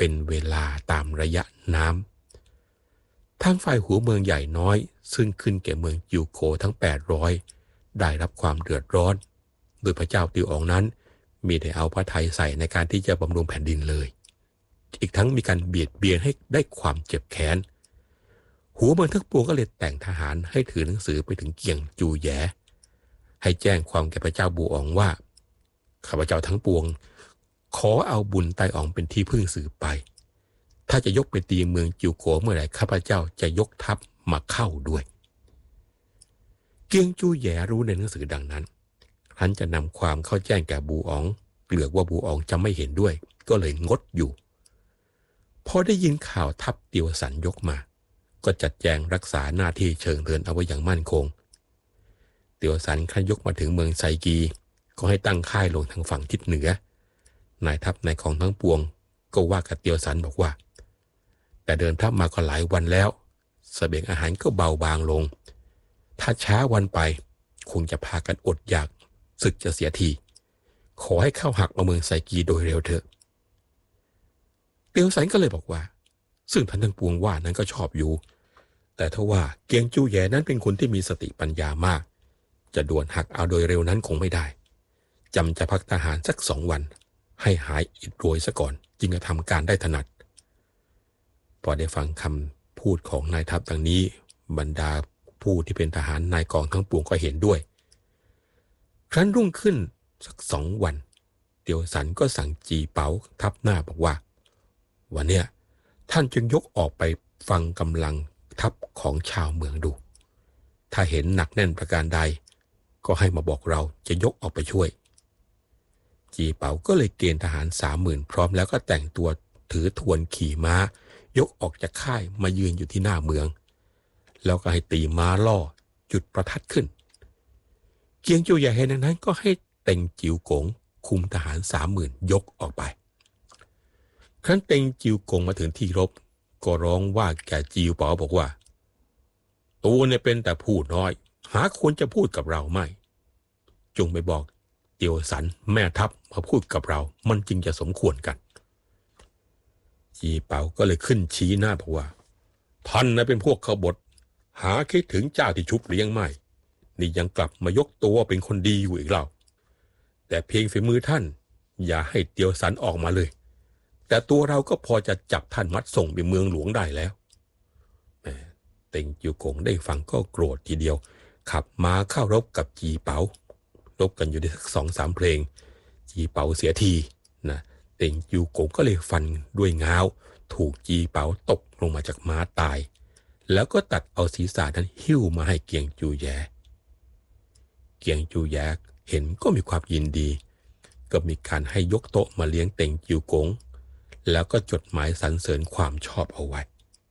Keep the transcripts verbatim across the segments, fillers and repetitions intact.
เป็นเวลาตามระยะน้ำทางฝ่ายหัวเมืองใหญ่น้อยซึ่งขึ้นแก่เมืองจิวโกทั้งแปดร้อยได้รับความเดือดร้อนโดยพระเจ้าติวอ๋องนั้นมีได้เอาพระทัยใส่ในการที่จะบำรุงแผ่นดินเลยอีกทั้งมีการเบียดเบียนให้ได้ความเจ็บแค้นหัวเมืองทั้งปวงก็เลยแต่งทหารให้ถือหนังสือไปถึงเกียงจูแยให้แจ้งความแก่พระเจ้าบูอ๋องว่าข้าพเจ้าทั้งปวงขอเอาบุญไตอ๋องเป็นที่พึ่งสืบไปถ้าจะยกไปตีเมืองจิวโกเมื่อไหร่ข้าพเจ้าจะยกทัพมาเข้าด้วยเกียงจูแยรู้ในหนังสือดังนั้นครั้นจะนำความเข้าแจ้งแก่บูอ๋องเกลือกว่าบูอ๋องจะไม่เห็นด้วยก็เลยงดอยู่พอได้ยินข่าวทัพเตียวสันยกมาก็จัดแจงรักษาหน้าที่เชิงเรือนเอาไว้อย่างมั่นคงเตียวสันครั้นยกมาถึงเมืองไซกีก็ให้ตั้งค่ายลงทางฝั่งทิศเหนือนายทัพนายของทั้งปวงก็ว่ากับเตียวสันบอกว่าแต่เดินทัพมาก็หลายวันแล้วเสบียงอาหารก็เบาบางลงถ้าช้าวันไปคงจะพากันอดอยากศึกจะเสียทีขอให้เข้าหักมาเมืองไซกีโดยเร็วเถอะเตียวสันก็เลยบอกว่าซึ่งท่านทั้งปวงว่านั้นก็ชอบอยู่แต่ถ้าว่าเกียงจูแยนั้นเป็นคนที่มีสติปัญญามากจะด่วนหักเอาโดยเร็วนั้นคงไม่ได้จำจะพักทหารสักสองวันให้หายอิดโรยซะก่อนจึงจะทำการได้ถนัดพอได้ฟังคำพูดของนายทัพดังนี้บรรดาผู้ที่เป็นทหารนายกองทั้งปวงก็เห็นด้วยครั้นรุ่งขึ้นสักสองวันเตียวสันก็สั่งจีเปาทัพหน้าบอกว่าวันเนี้ยท่านจึงยกออกไปฟังกำลังทัพของชาวเมืองดูถ้าเห็นหนักแน่นประการใดก็ให้มาบอกเราจะยกออกไปช่วยจีเปาก็เลยเกณฑ์ทหารสามหมื่นพร้อมแล้วก็แต่งตัวถือทวนขี่ม้ายกออกจากค่ายมายืนอยู่ที่หน้าเมืองแล้วก็ให้ตีม้าล่อจุดประทัดขึ้นเกียงจูใหญ่แห่งนั้นก็ให้เต็งจิ๋วกงคุมทหารสามหมื่นยกออกไปครั้นเต็งจิ๋วกงมาถึงที่รบก็ร้องว่าแก่จิ๋วเปาบอกว่าตัวเนี่ยเป็นแต่พูดน้อยหาคนจะพูดกับเราไม่จงไปบอกเตียวสันแม่ทัพมาพูดกับเรามันจึงจะสมควรกันจีเปาก็เลยขึ้นชี้หน้าบอกว่าท่านนะเป็นพวกขบฏหาคิดถึงเจ้าที่ชุบเลี้ยงไม่นี่ยังกลับมายกตัวเป็นคนดีอยู่อีกเราแต่เพียงฝีมือท่านอย่าให้เตียวสันออกมาเลยแต่ตัวเราก็พอจะจับท่านมัดส่งไปเมืองหลวงได้แล้วเต็งจิ๋วกงได้ฟังก็โกรธทีเดียวขับม้าเข้ารบกับจีเปารบกันอยู่ได้สักสองสามเพลงจีเปาเสียทีนะเต็งจิ๋วกงก็เลยฟันด้วยง้าวถูกจีเปาตกลงมาจากม้าตายแล้วก็ตัดเอาศีรษะนั้นหิ้วมาให้เกียงจูแยเกียงจูแยเห็นก็มีความยินดีก็มีการให้ยกโต๊ะมาเลี้ยงเต็งจิ๋วกงแล้วก็จดหมายสรรเสริญความชอบเอาไว้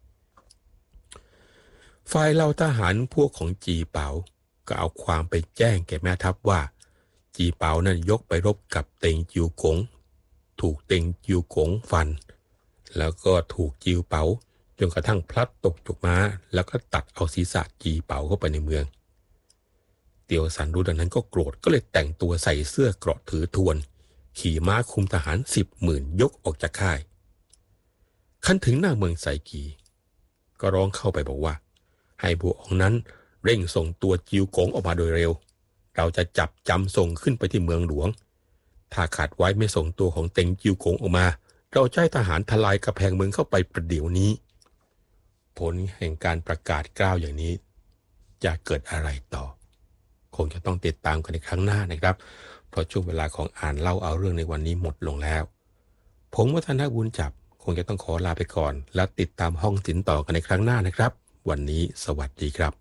ฝ่ายเหล่าทหารพวกของจีเปาก็เอาความไปแจ้งแก่แม่ทัพว่าจีเปานั้นยกไปรบกับเต็งจิ๋วกงถูกเต็งจิ๋วกงฟันแล้วก็ถูกจิ๋วเปาจนกระทั่งพลัดตกจากม้าแล้วก็ตัดเอาศีรษะจีเปาเข้าไปในเมืองเตียวสันรู้ดังนั้นก็โกรธก็เลยแต่งตัวใส่เสื้อเกราะถือทวนขี่ม้าคุมทหารสิบหมื่นยกออกจากค่ายขั้นถึงหน้าเมืองไซกีก็ร้องเข้าไปบอกว่าให้บัวองนั้นเร่งส่งตัวจิ๋วกงออกมาโดยเร็วเราจะจับจำส่งขึ้นไปที่เมืองหลวงถ้าขาดไว้ไม่ส่งตัวของเต็งจิ๋วกงออกมาเราจะให้ทหารทลายกระแพงเมืองเข้าไปประเดี๋ยวนี้ผลแห่งการประกาศกล้าวอย่างนี้จะเกิดอะไรต่อคงจะต้องติดตามกันในครั้งหน้านะครับเพราะช่วงเวลาของอ่านเล่าเอาเรื่องในวันนี้หมดลงแล้วผมวัฒนบุญจับคงจะต้องขอลาไปก่อนแล้วติดตามห้องศิลป์ต่อกันในครั้งหน้านะครับวันนี้สวัสดีครับ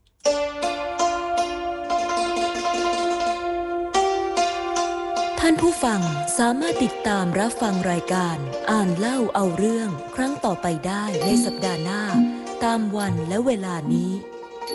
ท่านผู้ฟังสามารถติดตามรับฟังรายการอ่านเล่าเอาเรื่องครั้งต่อไปได้ในสัปดาห์หน้าตามวันและเวลานี้